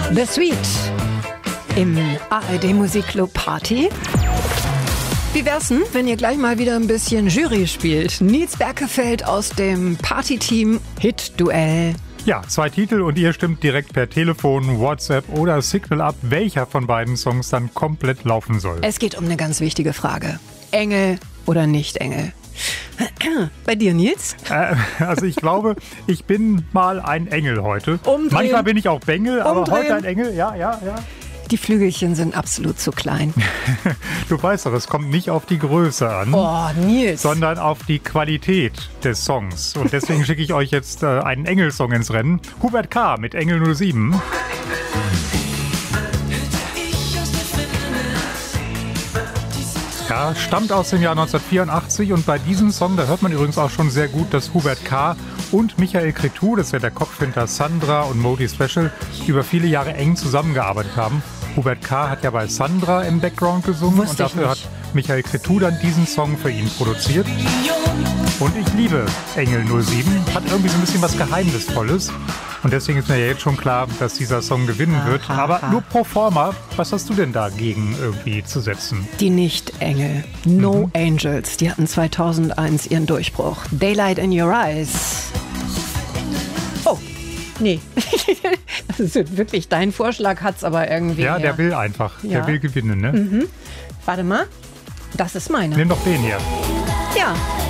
The Sweet im ARD Musikclub Party. Wie wär's denn, wenn ihr gleich mal wieder ein bisschen Jury spielt? Nils Berkefeld aus dem Party-Team Hit-Duell. Ja, 2 Titel und ihr stimmt direkt per Telefon, WhatsApp oder Signal ab, welcher von beiden Songs dann komplett laufen soll. Es geht um eine ganz wichtige Frage. Engel oder nicht Engel? Bei dir, Nils? Also ich glaube, ich bin mal ein Engel heute. Umdrehen. Manchmal bin ich auch Bengel, aber Umdrehen. heute ein Engel. Ja. Die Flügelchen sind absolut zu klein. Du weißt doch, es kommt nicht auf die Größe an, Oh, Nils. sondern auf die Qualität des Songs. Und deswegen schicke ich euch jetzt einen Engelsong ins Rennen. Hubert K. mit Engel 07. Ja, stammt aus dem Jahr 1984 und bei diesem Song, da hört man übrigens auch schon sehr gut, dass Hubert K. und Michael Cretu, das ist ja der Kopf hinter Sandra und Modi Special, über viele Jahre eng zusammengearbeitet haben. Hubert K. hat ja bei Sandra im Background gesungen und dafür hat Michael Cretu dann diesen Song für ihn produziert. Und ich liebe Engel 07, hat irgendwie so ein bisschen was Geheimnisvolles. Und deswegen ist mir ja jetzt schon klar, dass dieser Song gewinnen wird. Aber nur pro forma, was hast du denn dagegen irgendwie zu setzen? Die Nicht-Engel, No Angels, die hatten 2001 ihren Durchbruch. Daylight in Your Eyes. Oh, nee. Das ist wirklich dein Vorschlag, hat's aber irgendwie. Ja, der will einfach, Ja. der will gewinnen, ne? Warte mal, das ist meiner. Nimm doch den hier. Ja.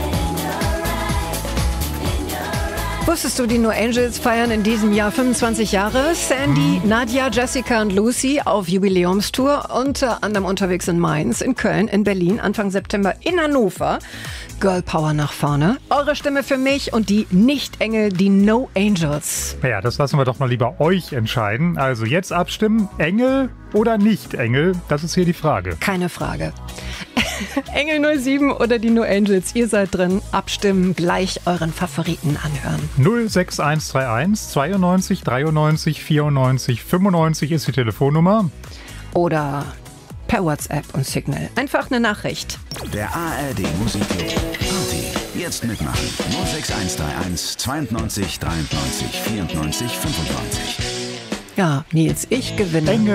Wusstest du, die No Angels feiern in diesem Jahr 25 Jahre? Sandy, Nadja, Jessica und Lucy auf Jubiläumstour, unter anderem unterwegs in Mainz, in Köln, in Berlin, Anfang September in Hannover. Girl Power nach vorne. Eure Stimme für mich und die Nicht-Engel, die No Angels. Ja, das lassen wir doch mal lieber euch entscheiden. Also jetzt abstimmen, Engel oder Nicht-Engel? Das ist hier die Frage. Keine Frage. Engel 07 oder die No Angels, ihr seid drin. Abstimmen, gleich euren Favoriten anhören. 06131 92 93 94 95 ist die Telefonnummer. Oder per WhatsApp und Signal. Einfach eine Nachricht. Der ARD Musikclub Party. Jetzt mitmachen. 06131 92 93 94 95. Ja, Nils, ich gewinne. Engel